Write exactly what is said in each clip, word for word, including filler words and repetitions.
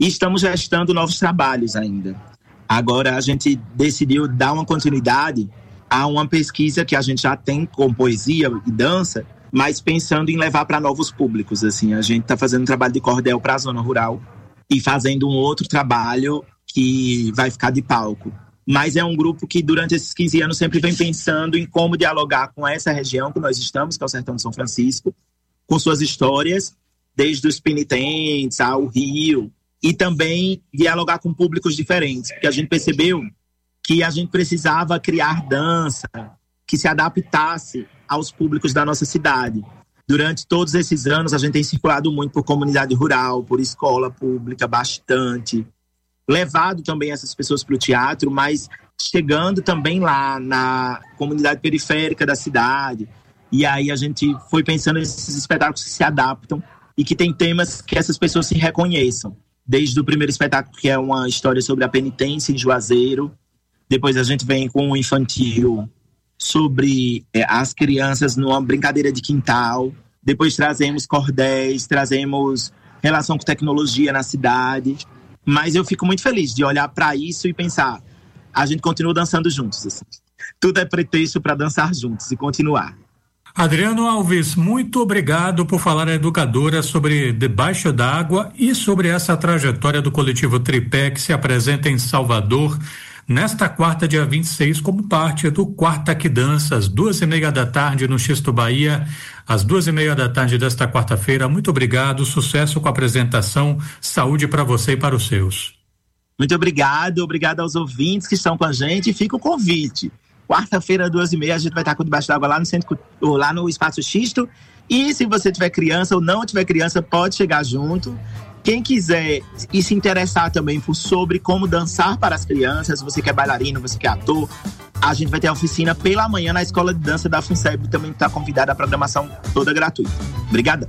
E estamos gestando novos trabalhos ainda. Agora a gente decidiu dar uma continuidade a uma pesquisa que a gente já tem com poesia e dança, mas pensando em levar para novos públicos. Assim, a gente está fazendo um trabalho de cordel para a zona rural e fazendo um outro trabalho que vai ficar de palco. Mas é um grupo que durante esses quinze anos sempre vem pensando em como dialogar com essa região que nós estamos, que é o Sertão de São Francisco, com suas histórias, desde os penitentes ao Rio, e também dialogar com públicos diferentes, porque a gente percebeu que a gente precisava criar dança que se adaptasse aos públicos da nossa cidade. Durante todos esses anos, a gente tem circulado muito por comunidade rural, por escola pública, bastante. Levado também essas pessoas para o teatro, mas chegando também lá na comunidade periférica da cidade. E aí a gente foi pensando nesses espetáculos que se adaptam e que tem temas que essas pessoas se reconheçam. Desde o primeiro espetáculo, que é uma história sobre a penitência em Juazeiro. Depois a gente vem com o infantil sobre é, as crianças numa brincadeira de quintal. Depois trazemos cordéis, trazemos relação com tecnologia na cidade. Mas eu fico muito feliz de olhar para isso e pensar, a gente continua dançando juntos. Assim. Tudo é pretexto para dançar juntos e continuar. Adriano Alves, muito obrigado por falar à educadora sobre Debaixo d'Água e sobre essa trajetória do coletivo Tripé que se apresenta em Salvador nesta quarta, dia vinte e seis, como parte do Quarta que Dança, às duas e meia da tarde no Xisto Bahia, às duas e meia da tarde desta quarta-feira. Muito obrigado, sucesso com a apresentação, saúde para você e para os seus. Muito obrigado, obrigado aos ouvintes que estão com a gente, e fica o convite. Quarta-feira, duas e meia, a gente vai estar com Debaixo d'Água lá no centro, lá no Espaço Xisto. E se você tiver criança ou não tiver criança, pode chegar junto. Quem quiser e se interessar também por sobre como dançar para as crianças, você que é bailarino, você que é ator, a gente vai ter a oficina pela manhã na Escola de Dança da FUNSEB, também está convidada, a programação toda gratuita. Obrigada.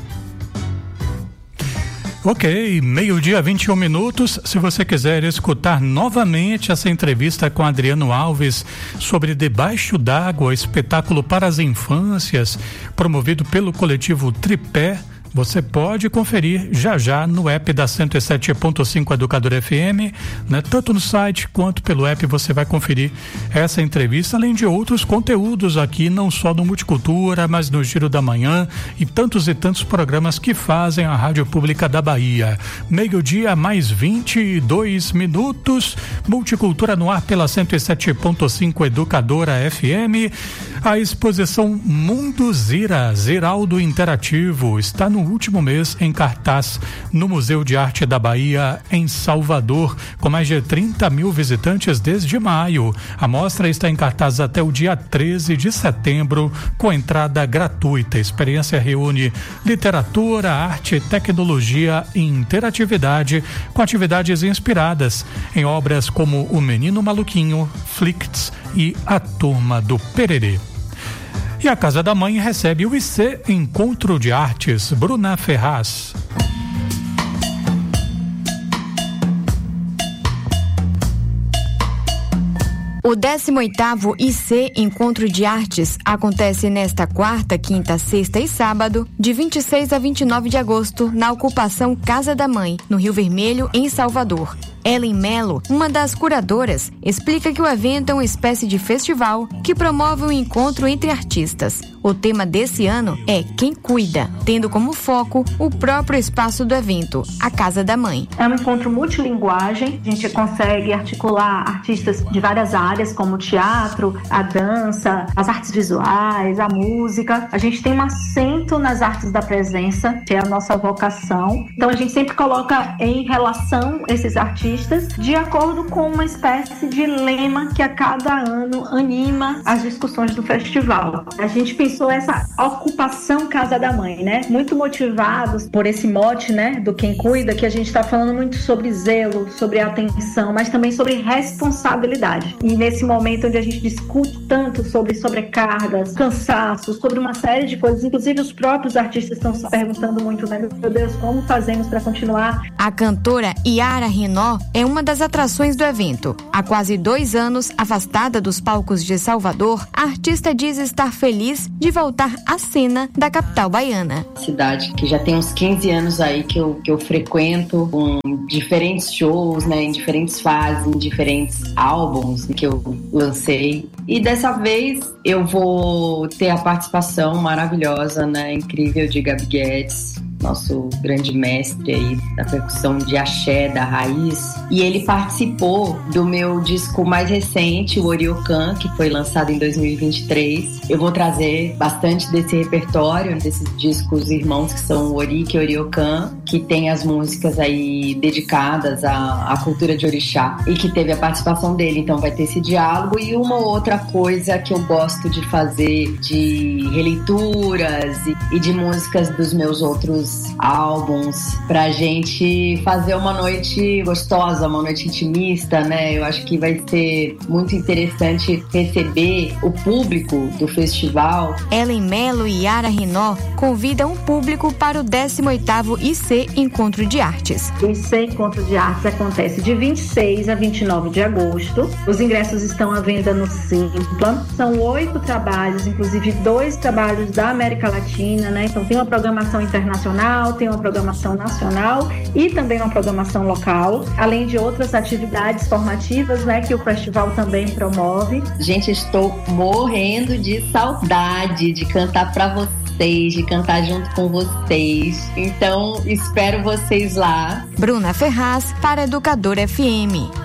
Ok, meio-dia, vinte e um minutos. Se você quiser escutar novamente essa entrevista com Adriano Alves sobre Debaixo d'Água, espetáculo para as infâncias, promovido pelo coletivo Tripé, você pode conferir já já no app da cento e sete ponto cinco Educadora F M, né? Tanto no site quanto pelo app você vai conferir essa entrevista, além de outros conteúdos aqui, não só no Multicultura, mas no Giro da Manhã e tantos e tantos programas que fazem a Rádio Pública da Bahia. Meio-dia, mais vinte e dois minutos, Multicultura no ar pela cento e sete ponto cinco Educadora F M. A exposição Mundo Zira, Ziraldo Interativo, está no último mês em cartaz no Museu de Arte da Bahia, em Salvador, com mais de trinta mil visitantes desde maio. A mostra está em cartaz até o dia treze de setembro, com entrada gratuita. A experiência reúne literatura, arte, tecnologia e interatividade, com atividades inspiradas em obras como O Menino Maluquinho, Flicts e A Turma do Pererê. E a Casa da Mãe recebe o I C Encontro de Artes. Bruna Ferraz. O décimo oitavo I C Encontro de Artes acontece nesta quarta, quinta, sexta e sábado, de vinte e seis a vinte e nove de agosto, na ocupação Casa da Mãe, no Rio Vermelho, em Salvador. Ellen Mello, uma das curadoras, explica que o evento é uma espécie de festival que promove um encontro entre artistas. O tema desse ano é Quem Cuida, tendo como foco o próprio espaço do evento, a Casa da Mãe. É um encontro multilinguagem, a gente consegue articular artistas de várias áreas, como o teatro, a dança, as artes visuais, a música. A gente tem um acento nas artes da presença, que é a nossa vocação. Então a gente sempre coloca em relação esses artistas de acordo com uma espécie de lema que a cada ano anima as discussões do festival. A gente pensou essa ocupação Casa da Mãe, né? Muito motivados por esse mote, né, do Quem Cuida, que a gente está falando muito sobre zelo, sobre atenção, mas também sobre responsabilidade. E nesse momento onde a gente discute tanto sobre sobrecargas, cansaços, sobre uma série de coisas, inclusive os próprios artistas estão se perguntando muito, né? Meu Deus, como fazemos para continuar? A cantora Yara Renó é uma das atrações do evento. Há quase dois anos, afastada dos palcos de Salvador, a artista diz estar feliz de voltar à cena da capital baiana. Cidade que já tem uns quinze anos aí que eu, que eu frequento, com diferentes shows, né, em diferentes fases, em diferentes álbuns que eu lancei. E dessa vez eu vou ter a participação maravilhosa, né, incrível de Gabi Guedes, nosso grande mestre aí da percussão de axé, da raiz. E ele participou do meu disco mais recente, o Oriocan, que foi lançado em dois mil e vinte e três. Eu vou trazer bastante desse repertório, desses discos irmãos que são o Oric e Oriocan, que tem as músicas aí dedicadas à, à cultura de orixá e que teve a participação dele. Então vai ter esse diálogo e uma outra coisa que eu gosto de fazer de releituras e, e de músicas dos meus outros álbuns, pra gente fazer uma noite gostosa, uma noite intimista, né? Eu acho que vai ser muito interessante receber o público do festival. Ellen Mello e Yara Rinó convidam o público para o décimo oitavo I C Encontro de Artes. O I C Encontro de Artes acontece de vinte e seis a vinte e nove de agosto. Os ingressos estão à venda no Simpla. São oito trabalhos, inclusive dois trabalhos da América Latina, né? Então tem uma programação internacional, tem uma programação nacional e também uma programação local, além de outras atividades formativas, né, que o festival também promove. Gente, estou morrendo de saudade de cantar para vocês, de cantar junto com vocês. Então, espero vocês lá. Bruna Ferraz para Educador F M.